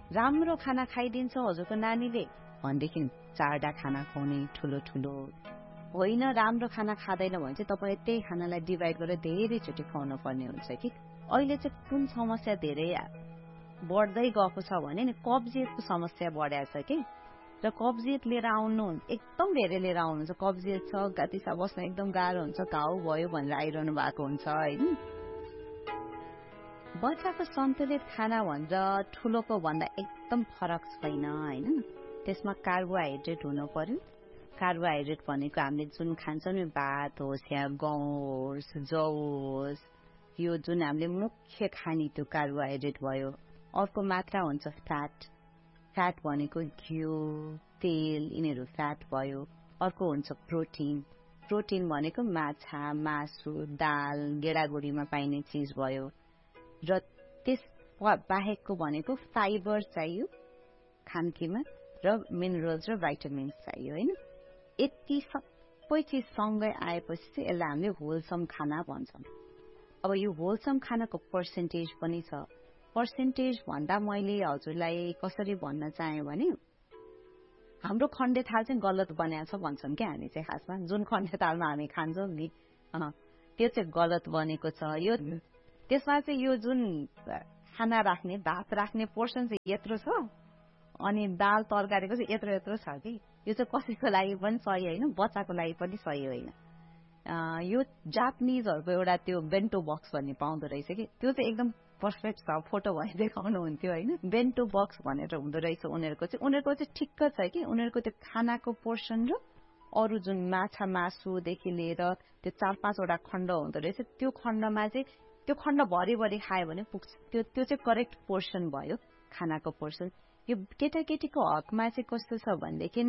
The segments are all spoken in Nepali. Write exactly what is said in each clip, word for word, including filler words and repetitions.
राम्रो खाना खाइदिन्छ हजुरको नानीले भनेदेखि चारवटा खाना खुवाउने ठुलो ठुलो होइन। राम्रो खाना खाँदैन भने चाहिँ तपाईँले त्यही खानालाई डिभाइड गरेर धेरैचोटि खुवाउनु पर्ने हुन्छ कि। अहिले चाहिँ कुन समस्या धेरै बढ्दै गएको छ भने नि कब्जियतको समस्या बढाएको छ कि। र कब्जियत लिएर आउनु एकदम धेरै लिएर आउनुहुन्छ। कब्जियत छ, दिशा बस्न एकदम गाह्रो हुन्छ, घाउ भयो भनेर आइरहनु भएको हुन्छ होइन। बच्चाको सन्तुलित खाना भनेर ठुलोको भन्दा एकदम फरक छैन होइन। त्यसमा कार्बोहाइड्रेट हुनु पर्यो। कार्बोहाइड्रेट भनेको हामीले जुन खान्छौँ नि भात होस् या गहुँ होस् जौ होस्, यो जुन हामीले मुख्य खाने त्यो कार्बोहाइड्रेट भयो। अर्को मात्रा हुन्छ फ्याट। फ्याट भनेको घिउ तेल यिनीहरू फ्याट भयो। अर्को हुन्छ प्रोटिन। प्रोटिन भनेको माछा मासु दाल गेडागुडीमा पाइने चिज भयो। र त्यस बाहेकको भनेको फाइबर चाहियो खानकीमा र मिनरल्स र भाइटामिन्स चाहियो होइन। यति सबै चिज सँगै आएपछि चाहिँ यसलाई हामीले होलसम खाना भन्छौँ। अब यो होलसम खानाको पर्सेन्टेज पनि छ। पर्सेन्टेज भन्दा मैले हजुरलाई कसरी भन्न चाहेँ भने हाम्रो खण्डे थाल चाहिँ गलत बनाएको छ भन्छौँ क्या हामी चाहिँ। खासमा जुन खण्डे थालमा हामी खान्छौँ नि त्यो चाहिँ गलत बनेको छ। यो त्यसमा चाहिँ यो जुन खाना राख्ने भात राख्ने पोर्सन चाहिँ यत्रो छ अनि दाल तरकारीको चाहिँ यत्रो यत्रो छ कि। यो चाहिँ कसैको लागि पनि सही होइन, बच्चाको लागि पनि सही होइन। यो जापानिजहरूको एउटा त्यो बेन्टो बक्स भन्ने पाउँदो रहेछ कि, त्यो चाहिँ एकदम पर्फेक्ट छ। फोटो भए देखाउनु हुन्थ्यो होइन। बेन्टो बक्स भनेर हुँदो रहेछ उनीहरूको चाहिँ। उनीहरूको चाहिँ ठिक्क छ कि उनीहरूको त्यो खानाको पोर्सन र अरू जुन माछा मासुदेखि लिएर त्यो चार पाँचवटा खण्ड हुँदो रहेछ, त्यो खण्डमा चाहिँ त्यो खण्ड भरिभरि खायो भने पुग्छ। त्यो त्यो चाहिँ करेक्ट पोर्सन भयो खानाको पोर्सन। यो केटाकेटीको हकमा चाहिँ कस्तो छ भनेदेखि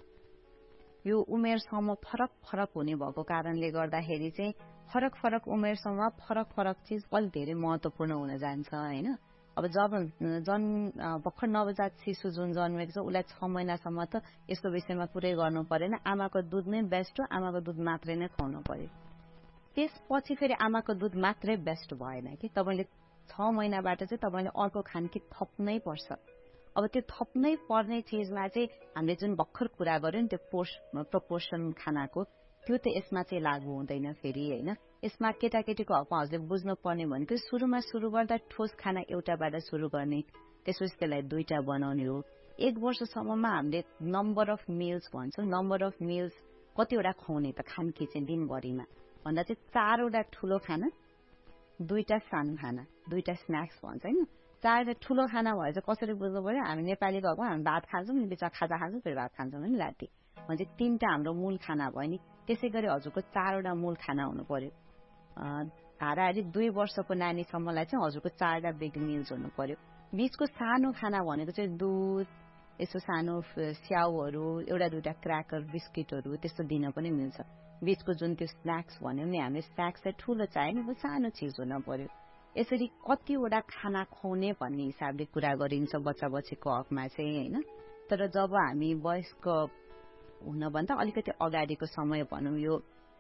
यो उमेरसम्म फरक फरक हुने भएको कारणले गर्दाखेरि चाहिँ फरक फरक उमेरसम्म फरक फरक चिज अलिक धेरै महत्त्वपूर्ण हुन जान्छ होइन। अब जब जन्म भर्खर नवजात शिशु जुन जन्मेको छ उसलाई छ महिनासम्म त यस्तो विषयमा पुरै गर्नु परेन। आमाको दुध नै बेस्ट हो, आमाको दुध मात्रै नै खुवाउनु पर्यो। त्यसपछि फेरि आमाको दुध मात्रै बेस्ट भएन कि। तपाईँले छ महिनाबाट चाहिँ तपाईँले अर्को खानकी थप्नै पर्छ। अब त्यो थप्नै पर्ने चिजमा चाहिँ हामीले जुन भर्खर कुरा गर्यो नि त्यो पोर्स प्रपोर्सन खानाको, त्यो त यसमा चाहिँ लागू हुँदैन फेरि होइन। यसमा केटाकेटीको हकमा हजुरले बुझ्नुपर्ने भनेको सुरुमा सुरु गर्दा ठोस खाना एउटाबाट सुरु गर्ने, त्यसपछि त्यसलाई दुईटा बनाउने हो। एक वर्षसम्ममा हामीले नम्बर अफ मिल्स भन्छौँ। नम्बर अफ मिल्स कतिवटा खुवाउने त खानकी चाहिँ दिनभरिमा भन्दा चाहिँ चारवटा ठुलो खाना दुईटा सानो खाना दुईटा स्न्याक्स भन्छ होइन। चारवटा ठुलो खाना भए चाहिँ कसरी बुझ्नु पर्यो, हामी नेपालीको हकमा हामी भात खान्छौँ नि, बिचमा खाजा खान्छौँ फेरि भात खान्छौँ नि राति भने चाहिँ तिनवटा हाम्रो मूल खाना भयो नि। त्यसै गरी हजुरको चारवटा मूल खाना हुनु पर्यो। हाराहारी दुई वर्षको नानीसम्मलाई चाहिँ हजुरको चारवटा बिग मिल्स हुनु पर्यो। बिचको सानो खाना भनेको चाहिँ दुध यसो सानो स्याउहरू एउटा दुईवटा क्र्याकर बिस्किटहरू त्यस्तो दिन पनि मिल्छ। बिचको जुन त्यो स्न्याक्स भन्यो नि हामीले, स्न्याक्स चाहिँ ठुलो चाहियो नि, सानो चिज हुन पर्यो। यसरी कतिवटा खाना खुवाउने भन्ने हिसाबले कुरा गरिन्छ बच्चा बच्चीको हकमा चाहिँ होइन। तर जब हामी वयस्क हुनभन्दा अलिकति अगाडिको समय भनौँ, यो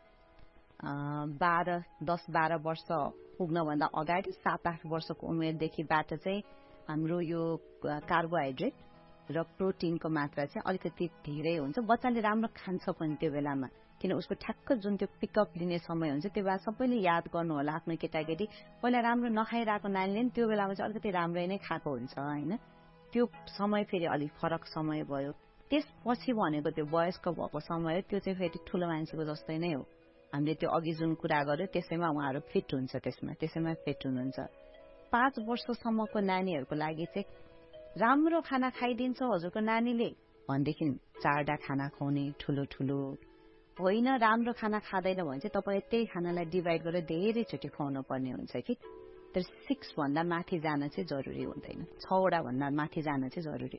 बाह्र दस बाह्र वर्ष पुग्नभन्दा अगाडि सात आठ वर्षको उमेरदेखिबाट चाहिँ हाम्रो यो कार्बोहाइड्रेट र प्रोटिनको मात्रा चाहिँ अलिकति धेरै हुन्छ। बच्चाले राम्रो खान्छ पनि त्यो बेलामा, किन उसको ठ्याक्क जुन त्यो पिकअप लिने समय हुन्छ त्यो बेला सबैले याद गर्नु होला आफ्नो केटाकेटी पहिला राम्रो नखाइरहेको नानीले नि त्यो बेलामा चाहिँ अलिकति राम्रै नै खाएको हुन्छ होइन। त्यो समय फेरि अलिक फरक समय भयो। त्यसपछि भनेको त्यो वयस्क भएको समय हो, त्यो चाहिँ फेरि ठुलो मान्छेको जस्तै नै हो। हामीले त्यो अघि जुन कुरा गर्यो त्यसैमा उहाँहरू फिट हुन्छ, त्यसमा त्यसैमा फिट हुनुहुन्छ। पाँच वर्षसम्मको नानीहरूको लागि चाहिँ राम्रो खाना खाइदिन्छ हजुरको नानीले भनेदेखि चारवटा खाना खुवाउने ठुलो ठुलो होइन। राम्रो खाना खाँदैन भने चाहिँ तपाईँले त्यही खानालाई डिभाइड गरेर धेरैचोटि खुवाउनु पर्ने हुन्छ कि। तर सिक्स भन्दा माथि जान चाहिँ जरुरी हुँदैन, छवटा भन्दा माथि जान चाहिँ जरुरी।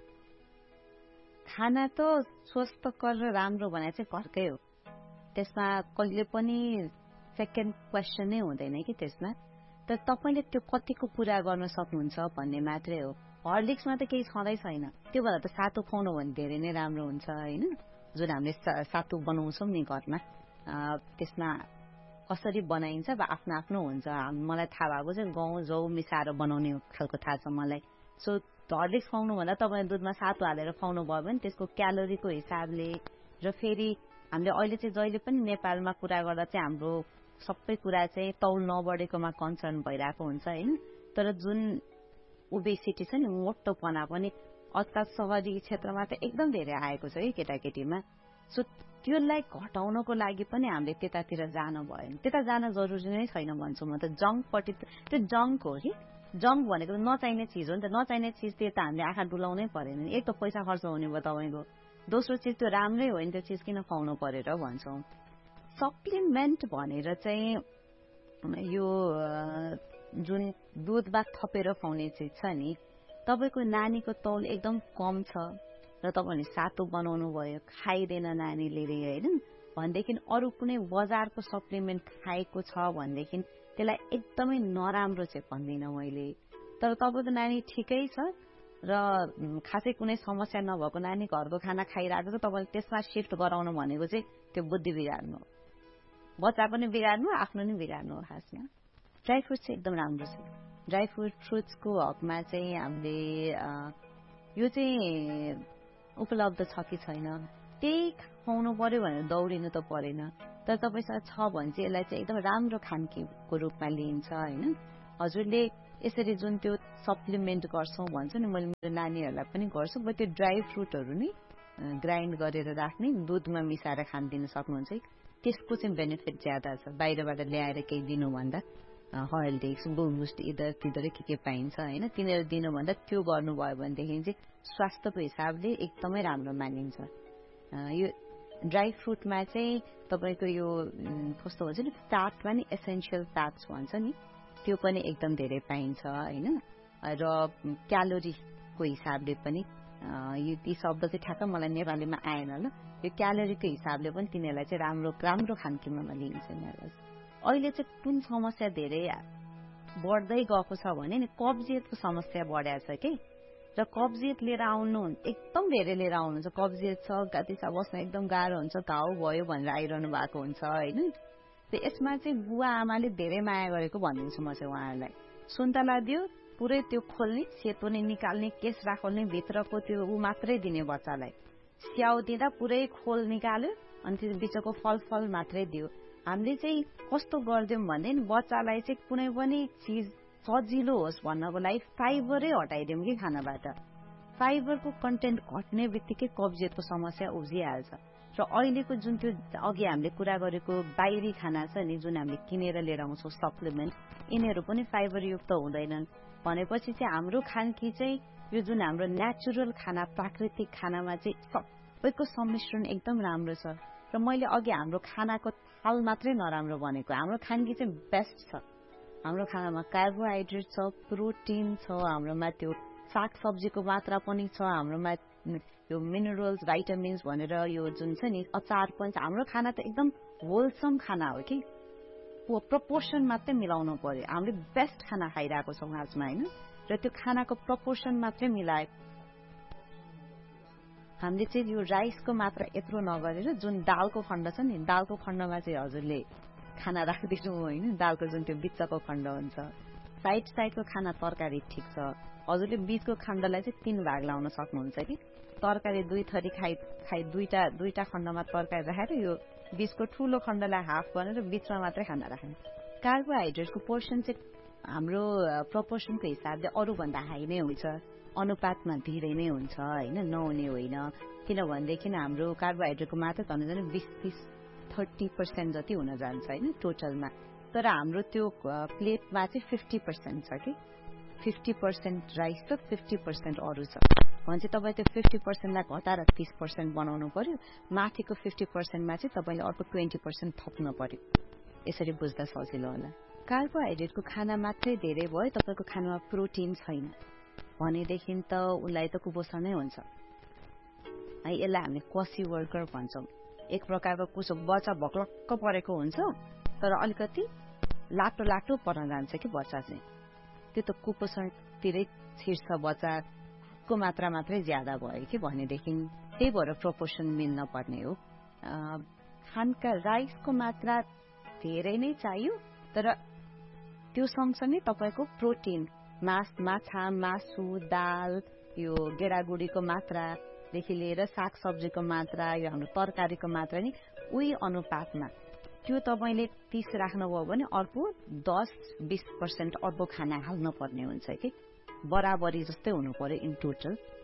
खाना त स्वस्थकर र राम्रो भने चाहिँ घरकै हो, त्यसमा कहिले पनि सेकेन्ड क्वेसन नै हुँदैन कि त्यसमा। तर तपाईँले त्यो कतिको पुरा गर्न सक्नुहुन्छ भन्ने मात्रै हो। हर्लिक्समा त केही छँदै छैन, त्यो भएर त सातु खुवाउनु भने धेरै नै राम्रो हुन्छ होइन। जुन हामीले सातु बनाउँछौँ नि घरमा, त्यसमा कसरी बनाइन्छ अब आफ्नो आफ्नो हुन्छ। मलाई थाहा भएको चाहिँ गहुँ जौ मिसाएर बनाउने खालको थाहा छ मलाई, सो हर्लिक्स खुवाउनुभन्दा तपाईँले दुधमा सातु हालेर खुवाउनु भयो भने त्यसको क्यालोरीको हिसाबले र फेरि हामीले अहिले चाहिँ जहिले पनि नेपालमा कुरा गर्दा चाहिँ हाम्रो सबै कुरा चाहिँ तौल नबढेकोमा कन्सर्न भइरहेको हुन्छ होइन। तर जुन ओबेसिटी छ नि मोटोपना पनि आजकल सहरी क्षेत्रमा त एकदम धेरै आएको छ है केटाकेटीमा। सो त्यसलाई घटाउनको लागि पनि हामीले त्यतातिर जान भएन, त्यता जान जरुरी नै छैन भन्छु म त। जङ्कपट्टि त्यो जङ्क हो कि जङ्क भनेको त नचाहिने चिज हो नि त, नचाहिने चिजतिर त हामीले आँखा डुलाउनै परेन। एक त पैसा खर्च हुने भयो तपाईँको, दोस्रो चिज त्यो राम्रै हो नि, त्यो चिज किन खुवाउनु पर्यो र भन्छौँ। सप्लिमेन्ट भनेर चाहिँ यो जुन दुधमा थपेर खुवाउने चिज छ नि, तपाईँको नानीको तौल एकदम कम छ र तपाईँले सातो बनाउनु भयो, खाइदिएन नानीले होइन भनेदेखि अरू कुनै बजारको सप्लिमेन्ट खाएको छ भनेदेखि त्यसलाई एकदमै नराम्रो चाहिँ भन्दिनँ मैले। तर तपाईँको नानी ठिकै छ र खासै कुनै समस्या नभएको नानी घरको खाना खाइरहेको छ, तपाईँले त्यसमा सिफ्ट गराउनु भनेको चाहिँ त्यो बुद्धि बिगार्नु हो, बच्चा पनि बिगार्नु आफ्नो नि बिगार्नु हो। खासमा ड्राई फ्रुट चाहिँ एकदम राम्रो छ। ड्राई फ्रुट फ्रुट्सको हकमा चाहिँ हामीले यो चाहिँ उपलब्ध छ कि छैन त्यही खुवाउनु पर्यो भनेर दौडिनु त परेन। तर तपाईँसँग छ भने चाहिँ यसलाई चाहिँ एकदम राम्रो खानकीको रूपमा लिइन्छ होइन। हजुरले यसरी जुन त्यो सप्लिमेन्ट गर्छौँ भन्छ नि, मैले मेरो नानीहरूलाई पनि गर्छु, बट त्यो ड्राई फ्रुटहरू नै ग्राइन्ड गरेर राख्ने दुधमा मिसाएर खान दिन सक्नुहुन्छ है, त्यसको चाहिँ बेनिफिट ज्यादा छ बाहिरबाट ल्याएर केही दिनुभन्दा। हर्लिक्स बुस्ट इधर तिधरै के के पाइन्छ होइन, तिनीहरू दिनुभन्दा त्यो गर्नुभयो भनेदेखि चाहिँ स्वास्थ्यको हिसाबले एकदमै राम्रो मानिन्छ। यो ड्राई फ्रुटमा चाहिँ तपाईँको यो कस्तो भन्छ नि फ्याटमा नि एसेन्सियल फ्याट्स भन्छ नि, त्यो पनि एकदम धेरै पाइन्छ होइन। र क्यालोरीको हिसाबले पनि यो ती शब्द चाहिँ ठ्याक्क मलाई नेपालीमा आएन ल, यो क्यालोरीको हिसाबले पनि तिनीहरूलाई चाहिँ राम्रो राम्रो खानपिनमा लिन्छ यिनीहरूलाई। अहिले चाहिँ कुन समस्या धेरै बढ्दै गएको छ भने नि कब्जियतको समस्या बढाएको छ कि, र कब्जियत लिएर आउनु एकदम धेरै लिएर आउनुहुन्छ। कब्जियत छ, गादिसा बस्न एकदम गाह्रो हुन्छ, घाउ भयो भनेर आइरहनु भएको हुन्छ होइन। त्यो यसमा चाहिँ बुवा आमाले धेरै माया गरेको भनिदिन्छु म चाहिँ उहाँहरूलाई। सुन्तला दियो पुरै त्यो खोल्ने, सेतो नै निकाल्ने, केस राखोल्ने, भित्रको त्यो ऊ मात्रै दिने बच्चालाई। स्याउ दिँदा पुरै खोल निकाल्यो अनि त्यो बिचको फल फल मात्रै दियो। हामीले चाहिँ कस्तो गरिदियौँ भने बच्चालाई चाहिँ कुनै पनि चिज सजिलो होस् भन्नको लागि फाइबरै हटाइदिउँ कि खानाबाट। फाइबरको कन्टेन्ट घट्ने बित्तिकै कब्जियतको समस्या उब्जिहाल्छ। र अहिलेको जुन त्यो अघि हामीले कुरा गरेको बाहिरी खाना छ नि, जुन हामीले किनेर लिएर आउँछौँ सप्लिमेन्ट, यिनीहरू पनि फाइबरयुक्त हुँदैनन् भनेपछि चाहिँ हाम्रो खानकी चाहिँ यो जुन हाम्रो नेचुरल खाना प्राकृतिक खानामा चाहिँ सबैको सम्मिश्रण एकदम राम्रो छ। र मैले अघि हाम्रो खानाको थाल मात्रै नराम्रो भनेको, हाम्रो खानकी चाहिँ बेस्ट छ। हाम्रो खानामा कार्बोहाइड्रेट छ, प्रोटिन छ, हाम्रोमा त्यो साग सब्जीको मात्रा पनि छ, हाम्रोमा यो मिनरल्स भाइटामिन्स भनेर यो जुन छ नि अचार पनि छ। हाम्रो खाना त एकदम होलसम खाना हो कि, प्रपोर्सन मात्रै मिलाउनु पर्यो। हामीले बेस्ट खाना खाइरहेको छौँ खासमा होइन, र त्यो खानाको प्रपोर्सन मात्रै मिलाए हामीले चाहिँ यो राइसको मात्रा यत्रो नगरेर जुन दालको खण्ड छ नि, दालको खण्डमा चाहिँ हजुरले खाना राखिदिनु होइन, दालको जुन त्यो बिचको खण्ड हुन्छ, साइड साइडको खाना तरकारी ठिक छ, हजुरले बिचको खण्डलाई चाहिँ तीन भाग लाउन सक्नुहुन्छ कि, तरकारी दुई थरी खाइ खाइ दुईटा दुईटा खण्डमा तरकारी राखेर यो बिचको ठुलो खण्डलाई हाफ गरेर बिचमा मात्रै खाना राख्ने। कार्बोहाइड्रेटको पोर्सन चाहिँ हाम्रो प्रपोर्सनको हिसाबले अरूभन्दा हाई नै हुन्छ, अनुपातमा धेरै नै हुन्छ होइन, नहुने होइन। किनभनेदेखि हाम्रो कार्बोहाइड्रेटको मात्रा झन् झन् बिस तिस थर्टी पर्सेन्ट जति हुन जान्छ होइन टोटलमा। तर हाम्रो त्यो प्लेटमा चाहिँ फिफ्टी पर्सेन्ट छ कि, फिफ्टी पर्सेन्ट राइस त फिफ्टी पर्सेन्ट अरू छ भने चाहिँ तपाईँ त्यो फिफ्टी पर्सेन्टलाई घटाएर तिस पर्सेन्ट बनाउनु पर्यो। माथिको फिफ्टी पर्सेन्टमा चाहिँ तपाईँले अर्को ट्वेन्टी पर्सेन्ट थप्नु पर्यो। यसरी बुझ्दा सजिलो होला। कार्बोहाइड्रेटको खाना मात्रै धेरै भयो, तपाईँको खानामा प्रोटिन छैन भनेदेखि त उसलाई त कुपोषणै हुन्छ है। यसलाई हामीले क्वासी वर्कर भन्छौँ। एक प्रकारको कुसो बच्चा भक्लक्क परेको हुन्छ तर अलिकति लाटो लाटो पर्न जान्छ कि बच्चा चाहिँ, त्यो त कुपोषणतिरै छिर्छ, बच्चाको मात्रा मात्रै ज्यादा भयो कि भनेदेखि त्यही भएर प्रपोर्सन मिल्न पर्ने हो। खानका राइसको मात्रा धेरै नै चाहियो, तर त्यो सँगसँगै तपाईँको प्रोटिन मास माछा मासु दाल यो गेडागुडीको मात्रादेखि लिएर सागसब्जीको मात्रा यो हाम्रो तरकारीको मात्रा नि उही अनुपातमा त्यो तपाईँले तीस राख्नुभयो भने अर्को दस बीस पर्सेन्ट अर्को खाना हाल्नु पर्ने हुन्छ कि बराबरी जस्तै हुनु पर्यो इन टोटल